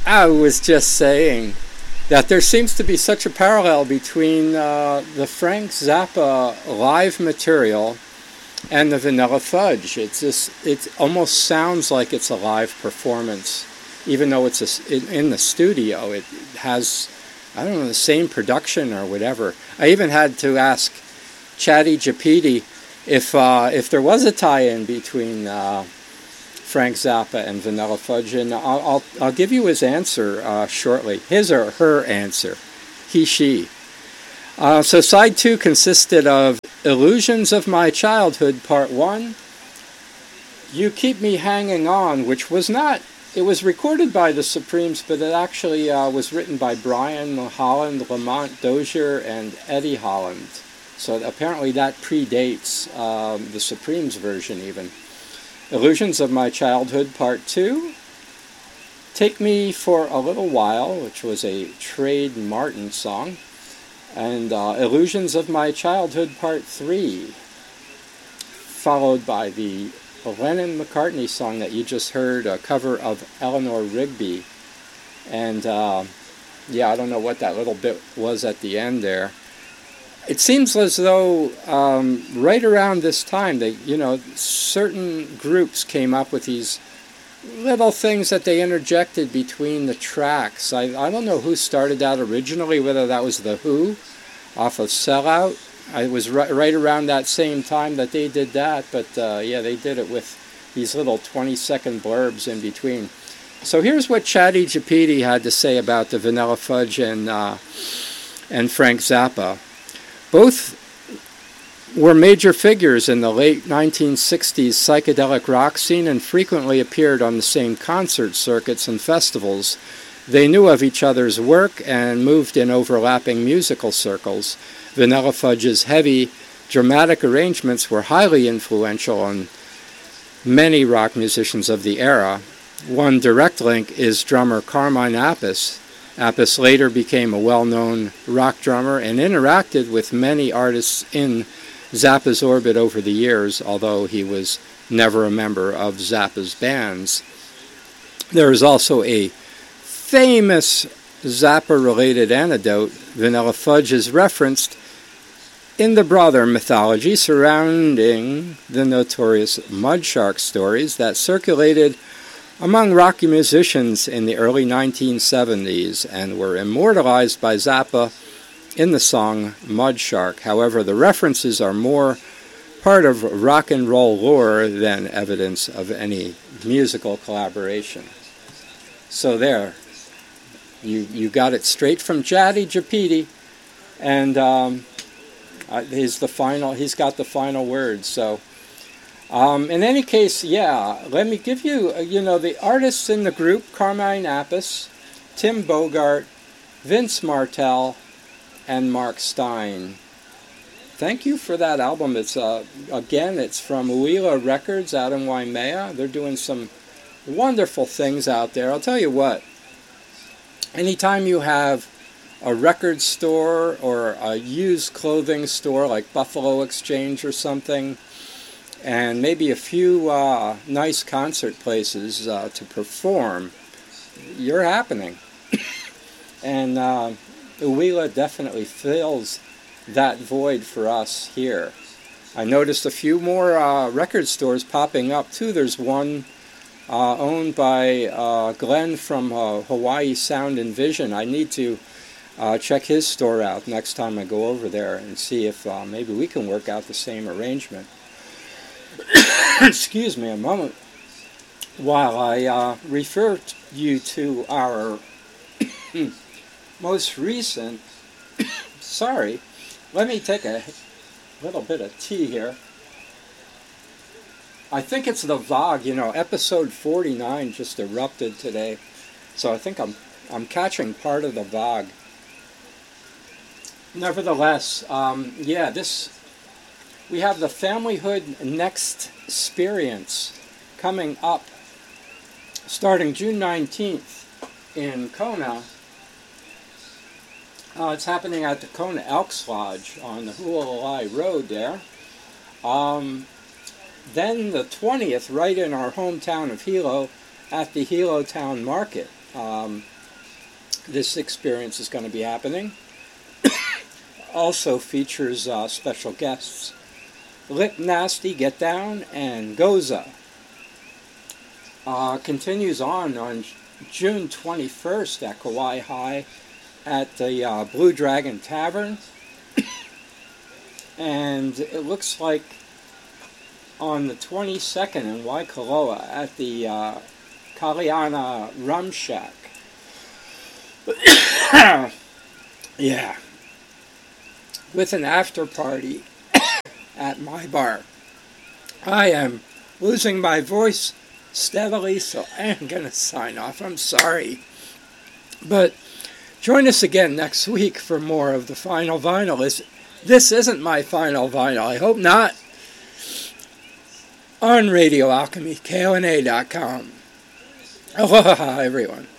I was just saying that there seems to be such a parallel between the Frank Zappa live material and the Vanilla Fudge. It almost sounds like it's a live performance, even though it's in the studio. It has, I don't know, the same production or whatever. I even had to ask Chatty Japiti if there was a tie-in between Frank Zappa and Vanilla Fudge, and I'll give you his answer shortly. His or her answer. He, she. So side 2 consisted of Illusions of My Childhood, Part 1. You Keep Me Hanging On, which was not, it was recorded by the Supremes, but it actually was written by Brian Holland, Lamont Dozier, and Eddie Holland. So apparently that predates the Supremes version even. Illusions of My Childhood, Part 2. Take Me for a Little While, which was a Trade Martin song. And Illusions of My Childhood, Part 3. Followed by the Lennon-McCartney song that you just heard, a cover of Eleanor Rigby. And yeah, I don't know what that little bit was at the end there. It seems as though right around this time that, certain groups came up with these little things that they interjected between the tracks. I don't know who started that originally, whether that was The Who off of Sellout. It was right around that same time that they did that, but yeah, they did it with these little 20-second blurbs in between. So here's what Chatty Japiti had to say about the Vanilla Fudge and Frank Zappa. Both were major figures in the late 1960s psychedelic rock scene and frequently appeared on the same concert circuits and festivals. They knew of each other's work and moved in overlapping musical circles. Vanilla Fudge's heavy, dramatic arrangements were highly influential on many rock musicians of the era. One direct link is drummer Carmine Appice. Appice later became a well-known rock drummer and interacted with many artists in Zappa's orbit over the years, although he was never a member of Zappa's bands. There is also a famous Zappa-related anecdote. Vanilla Fudge is referenced in the broader mythology surrounding the notorious Mudshark stories that circulated among rock musicians in the early 1970s and were immortalized by Zappa in the song Mudshark. However, the references are more part of rock and roll lore than evidence of any musical collaboration. So there, you got it straight from Chatty Japiti, and he's got the final word. So in any case, yeah, let me give you, the artists in the group: Carmine Appice, Tim Bogart, Vince Martell, and Mark Stein. Thank you for that album. It's it's from Uila Records out in Waimea. They're doing some wonderful things out there. I'll tell you what, anytime you have a record store or a used clothing store like Buffalo Exchange or something, and maybe a few nice concert places to perform, you're happening. And Uila definitely fills that void for us here. I noticed a few more record stores popping up too. There's one owned by Glenn from Hawaii Sound and Vision. I need to check his store out next time I go over there and see if maybe we can work out the same arrangement. Excuse me a moment while I refer you to our most recent sorry, let me take a little bit of tea here. I think it's the VOG, episode 49 just erupted today, so I think I'm catching part of the VOG. Nevertheless, we have the Familyhood Next Experience coming up starting June 19th in Kona. It's happening at the Kona Elks Lodge on the Hualalai Road there. Then the 20th, right in our hometown of Hilo, at the Hilo Town Market. this experience is going to be happening. Also features special guests Lip Nasty, Get Down, and Goza. Continues on June 21st at Kauai High at the Blue Dragon Tavern. And it looks like on the 22nd in Waikoloa at the Kaliana Rum Shack. Yeah. With an after party at my bar. I am losing my voice steadily, so I am going to sign off. I'm sorry. But join us again next week for more of the Final Vinyl. This isn't my final vinyl. I hope not. On Radio Alchemy, KONA.com. Aloha, everyone.